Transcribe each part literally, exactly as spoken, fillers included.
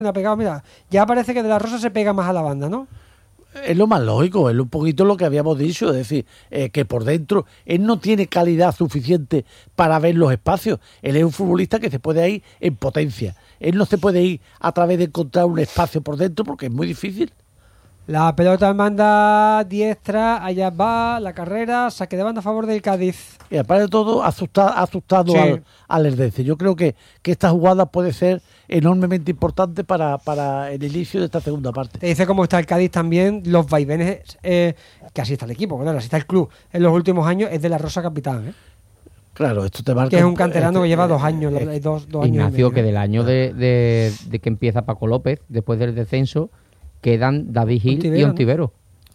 ha pegado, mira, ya parece que De la Rosa se pega más a la banda, ¿no? Es lo más lógico, es un poquito lo que habíamos dicho, es decir, eh, que por dentro él no tiene calidad suficiente para ver los espacios. Él es un futbolista que se puede ir en potencia. Él no se puede ir a través de encontrar un espacio por dentro porque es muy difícil. La pelota manda diestra, allá va la carrera, saque de banda a favor del Cádiz. Y aparte de todo, ha asustado, ha asustado Sí. al, al Eldense. Yo creo que, que esta jugada puede ser enormemente importante para, para el inicio de esta segunda parte. Te dice cómo está el Cádiz también, los vaivenes, eh, que así está el equipo, claro, así está el club. En los últimos años es De la Rosa capitán, ¿eh? Claro, esto te marca... Que es un canterano este, que lleva dos años, eh, dos, dos años y Ignacio, medio. que del año de, de, de que empieza Paco López, después del descenso, quedan David Gil Ontivero, y ¿no? Ontivero.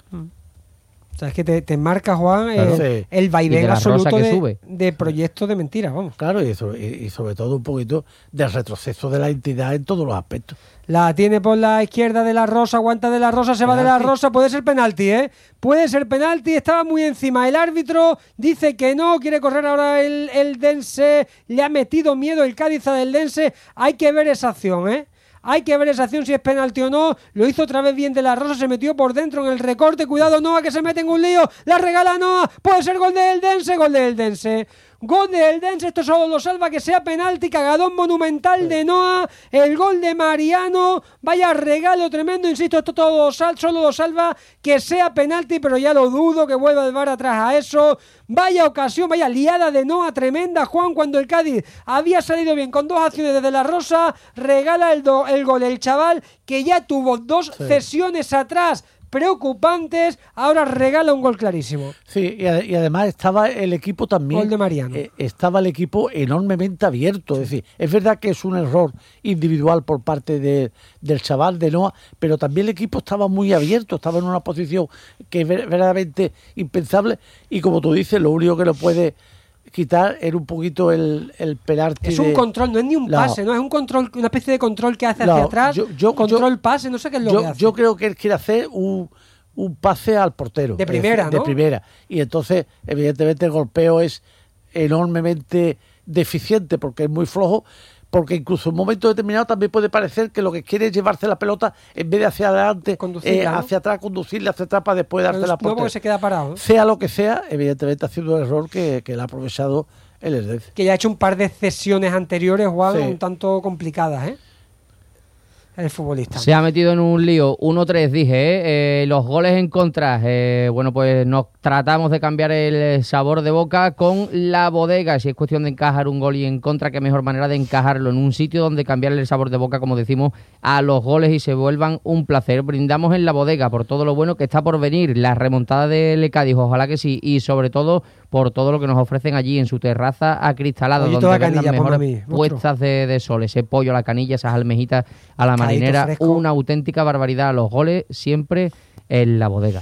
O sea, es que te, te marca, Juan, Claro, el, sí. el Y vaivén De la Rosa absoluto que de, sube. de proyectos de mentiras, vamos. Claro, y sobre, y sobre todo un poquito del retroceso de la entidad en todos los aspectos. La tiene por la izquierda De la Rosa, aguanta De la Rosa, se va De la Penalti. Rosa, puede ser penalti, ¿eh? Puede ser penalti, estaba muy encima. El árbitro dice que no, quiere correr ahora el, el Dense, le ha metido miedo el Cádiz del Dense. Hay que ver esa acción, ¿eh? Hay que ver esa acción si es penalti o no. Lo hizo otra vez bien De la Rosa, se metió por dentro en el recorte. Cuidado, Noa, que se mete en un lío. La regala Noa. Puede ser gol del Dense, gol del Dense. Gol del Dense, esto solo lo salva que sea penalti, cagadón monumental de Noa, el gol de Mariano, vaya regalo tremendo, insisto, esto todo sal, solo lo salva que sea penalti, pero ya lo dudo que vuelva el V A R atrás a eso. Vaya ocasión, vaya liada de Noa tremenda, Juan, cuando el Cádiz había salido bien con dos acciones desde la Rosa, regala el, do, el gol el chaval que ya tuvo dos Sí. cesiones atrás preocupantes, ahora regala un gol clarísimo. Sí, y, y además estaba el equipo también... Gol de Mariano. eh, estaba el equipo enormemente abierto. Es decir, es verdad que es un error individual por parte de, del chaval de Noa, pero también el equipo estaba muy abierto, estaba en una posición que es ver- verdaderamente impensable y como tú dices, lo único que lo puede quitar era un poquito el, el penalti. Es un de- control, no es ni un No. pase, no es un control, una especie de control que hace No, hacia atrás, yo- yo- control yo- pase, no sé qué es lo yo, que hace. yo creo que él quiere hacer un, un pase al portero. De es primera, decir, ¿no? De primera. Y entonces, evidentemente, el golpeo es enormemente deficiente porque es muy flojo, porque incluso en un momento determinado también puede parecer que lo que quiere es llevarse la pelota en vez de hacia adelante, Conducirla, eh, ¿no? hacia atrás, conducirle hacia atrás para después Pero darse la no porque portera. se queda parado, ¿no? Sea lo que sea, evidentemente ha sido un error que, que le ha aprovechado el Eldense. Que ya ha hecho un par de cesiones anteriores, Juan, Sí. un tanto complicadas, ¿eh? El futbolista. Se ha metido en un lío. uno tres, dije, ¿eh? Eh, los goles en contra. Eh, bueno, pues nos tratamos de cambiar el sabor de boca con la bodega. Si es cuestión de encajar un gol y en contra, qué mejor manera de encajarlo en un sitio donde cambiarle el sabor de boca, como decimos, a los goles y se vuelvan un placer. Brindamos en la bodega por todo lo bueno que está por venir. La remontada del Cádiz, ojalá que sí. Y sobre todo por todo lo que nos ofrecen allí en su terraza acristalada, Pollito donde a la ven las canilla, ponme a mejores mí, monstruo. puestas de, de sol. Ese pollo a la canilla, esas almejitas a la Pescadito marinera, fresco. una auténtica barbaridad. Los goles siempre en la bodega.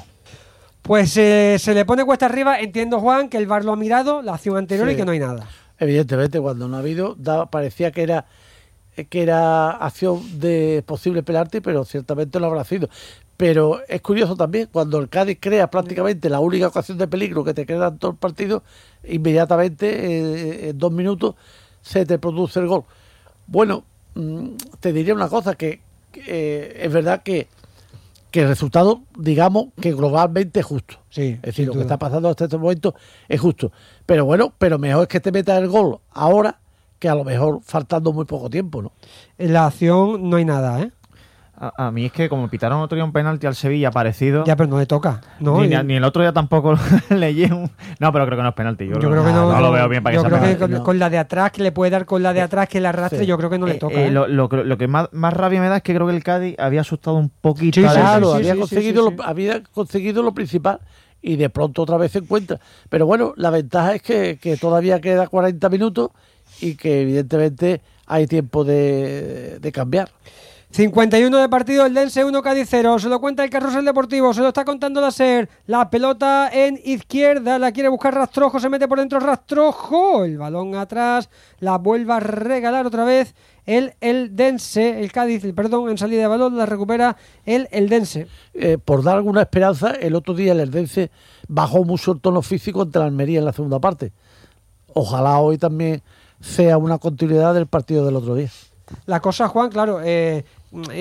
Pues eh, se le pone cuesta arriba, entiendo, Juan, que el V A R lo ha mirado, la acción anterior, Sí. y que no hay nada. Evidentemente, cuando no ha habido, daba- parecía que era que era acción de posible penalti, pero ciertamente lo habrá sido. Pero es curioso también, cuando el Cádiz crea prácticamente la única ocasión de peligro que te queda en todo el partido, inmediatamente, eh, en dos minutos, se te produce el gol. Bueno, mm, te diría una cosa, que, que, eh, es verdad que, que el resultado, digamos, que globalmente es justo. Sí, Es decir, sin lo que duda. está pasando hasta este momento es justo. Pero bueno, pero mejor es que te metas el gol ahora que a lo mejor faltando muy poco tiempo, ¿no? En la acción no hay nada, ¿eh? A, a mí es que como pitaron otro día un penalti al Sevilla parecido, Ya, pero no le toca. No, ni, y- ni el otro día tampoco leí un... No, pero creo que no es penalti. Yo, yo creo que no. no lo veo bien para que yo sea creo que penalti. con, no. con la de atrás, que le puede dar con la de atrás, que la arrastre, Sí. yo creo que no le Eh, toca. eh, ¿eh? lo, lo, lo que más, más rabia me da es que creo que el Cádiz había asustado un poquito. Sí, a sí, la- Claro, sí, había, sí, conseguido sí, sí. Lo, había conseguido lo principal y de pronto otra vez se encuentra. Pero bueno, la ventaja es que, que todavía queda cuarenta minutos y que evidentemente hay tiempo de, de cambiar. cincuenta y uno de partido, el Dense uno, Cádiz cero. Se lo cuenta el Carrusel Deportivo, se lo está contando la SER. La pelota en izquierda, la quiere buscar Rastrojo, se mete por dentro Rastrojo. El balón atrás, la vuelve a regalar otra vez el, el Dense, el Cádiz, el, perdón, en salida de balón, la recupera el, el Dense. Eh, por dar alguna esperanza, el otro día el Eldense bajó mucho el tono físico ante la Almería en la segunda parte. Ojalá hoy también sea una continuidad del partido del otro día. La cosa, Juan, claro, eh,